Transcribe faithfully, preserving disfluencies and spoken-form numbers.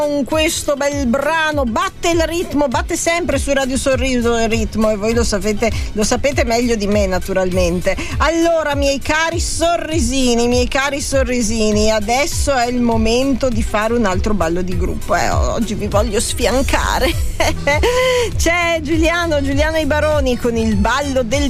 con questo bel brano. Batte il ritmo, batte sempre su Radio Sorriso il ritmo, e voi lo sapete, lo sapete meglio di me naturalmente. Allora, miei cari sorrisini, miei cari sorrisini, adesso è il momento di fare un altro ballo di gruppo. Eh, oggi vi voglio sfiancare. C'è Giuliano, Giuliano Ibaroni con il ballo del